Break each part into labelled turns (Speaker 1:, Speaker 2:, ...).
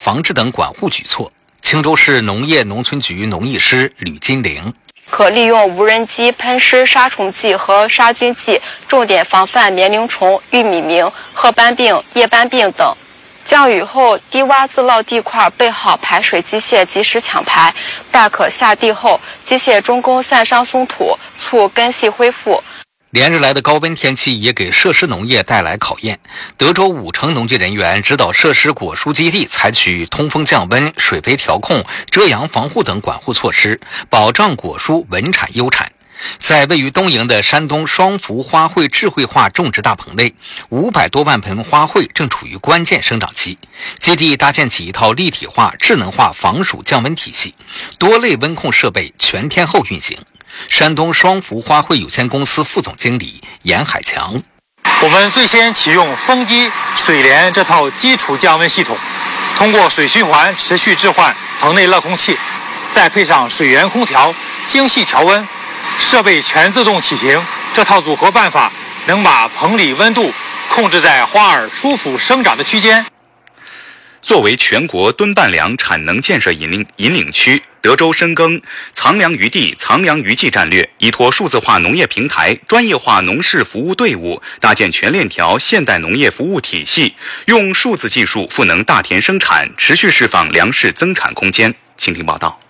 Speaker 1: 防治等管护举措。青州市农业农村局农艺师吕金玲，
Speaker 2: 可利用无人机喷施杀虫剂和杀菌剂，重点防范棉铃虫、玉米鸣、褐斑病、叶斑病等。降雨后，低洼自涝地块备好排水机械，及时抢排。大可下地后，机械中工散伤松土，促根系恢复。
Speaker 1: 连日来的高温天气也给设施农业带来考验。德州5成农技人员指导设施果蔬基地采取通风降温、水肥调控、遮阳防护等管护措施，保障果蔬稳产优产。在位于东营的山东双福花卉智慧化种植大棚内，500多万盆花卉正处于关键生长期。基地搭建起一套立体化、智能化防暑降温体系，多类温控设备全天候运行。山东双福花卉有限公司副总经理严海强，
Speaker 3: 我们最先启用风机、水帘这套基础降温系统，通过水循环持续置换棚内热空气，再配上水源空调精细调温，设备全自动启停，这套组合办法能把棚里温度控制在花儿舒服生长的区间。
Speaker 4: 作为全国吨半粮产能建设引领区，德州深耕藏粮于地、藏粮于技战略，依托数字化农业平台、专业化农事服务队伍，搭建全链条现代农业服务体系，用数字技术赋能大田生产，持续释放粮食增产空间。请听报道。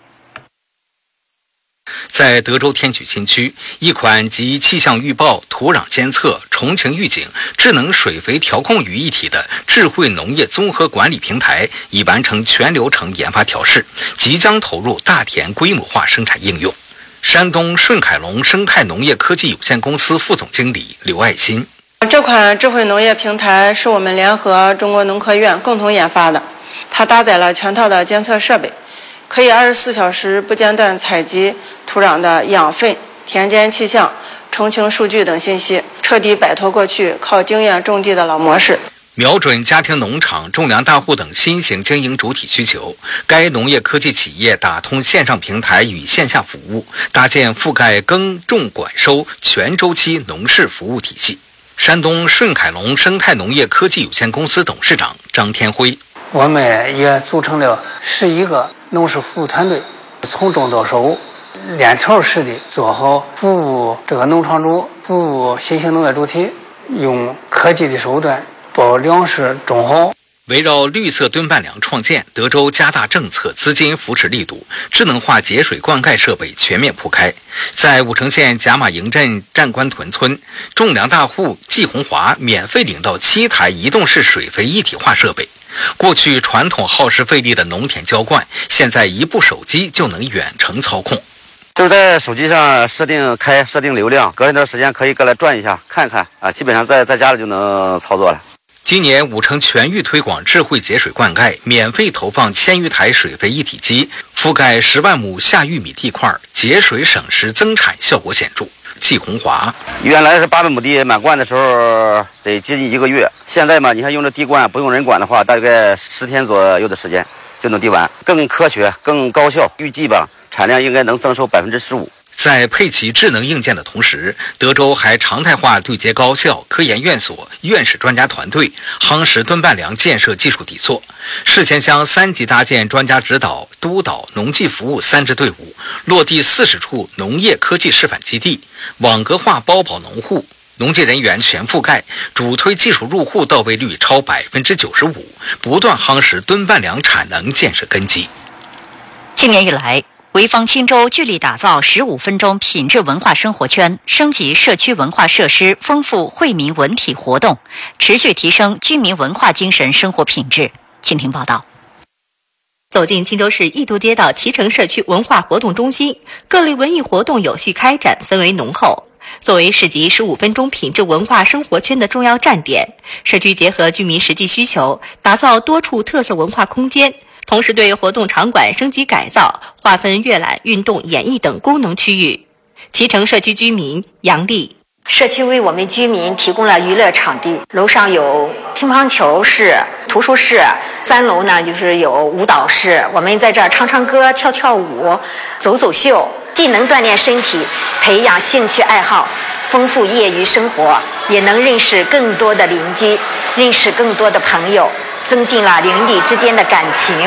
Speaker 1: 在德州天曲新区，一款集气象预报、土壤监测、虫禽预警、智能水肥调控于一体的智慧农业综合管理平台已完成全流程研发调试，即将投入大田规模化生产应用。山东顺凯龙生态农业科技有限公司副总经理刘爱新，
Speaker 5: 这款智慧农业平台是我们联合中国农科院共同研发的，它搭载了全套的监测设备，可以24小时不间断采集土壤的养分、田间气象、虫禽数据等信息，彻底摆脱过去靠经验种地的老模式。
Speaker 1: 瞄准家庭农场、种粮大户等新型经营主体需求，该农业科技企业打通线上平台与线下服务，搭建覆盖耕种管收全周期农事服务体系。山东顺凯龙生态农业科技有限公司董事长张天辉，
Speaker 6: 我们也组成了11个农事服务团队，从种到收，链条式的做好服务这个农场主、服务新型农业主体，用科技的手段把粮食种好。
Speaker 1: 围绕绿色吨半粮创建，德州加大政策资金扶持力度，智能化节水灌溉设备全面铺开。在武城县贾马营镇站关屯村，种粮大户季红华免费领到7台移动式水肥一体化设备。过去传统耗时费力的农田浇灌，现在一部手机就能远程操控。
Speaker 7: 就是在手机上设定流量，隔一段时间可以过来转一下看看啊，基本上在家里就能操作了。
Speaker 1: 今年武城全域推广智慧节水灌溉，免费投放1000余台水肥一体机，覆盖10万亩下玉米地块，节水省时增产效果显著。季红华，
Speaker 7: 原来是800亩地满灌的时候得接近1个月，现在嘛，你看用这地灌不用人管的话，大概10天左右的时间就能地完，更科学、更高效，预计吧产量应该能增收15%。
Speaker 1: 在配齐智能硬件的同时，德州还常态化对接高校、科研院所、院士专家团队，夯实吨半粮建设技术底座。事前将3级搭建专家指导、督导、农技服务3支队伍，落地40处农业科技示范基地，网格化包保农户，农技人员全覆盖，主推技术入户到位率超95%，不断夯实吨半粮产能建设根基。
Speaker 8: 今年以来，潍坊青州聚力打造15分钟品质文化生活圈，升级社区文化设施，丰富惠民文体活动，持续提升居民文化精神生活品质。请听报道。
Speaker 9: 走进青州市义都街道脐橙社区文化活动中心，各类文艺活动有序开展，氛围浓厚。作为市级15分钟品质文化生活圈的重要站点，社区结合居民实际需求，打造多处特色文化空间，同时对活动场馆升级改造，划分阅览、运动、演艺等功能区域。脐橙社区居民杨丽，
Speaker 10: 社区为我们居民提供了娱乐场地，楼上有乒乓球室、图书室，3楼呢就是有舞蹈室，我们在这儿唱唱歌、跳跳舞、走走秀，既能锻炼身体，培养兴趣爱好，丰富业余生活，也能认识更多的邻居，认识更多的朋友，增进了邻里之间的感情。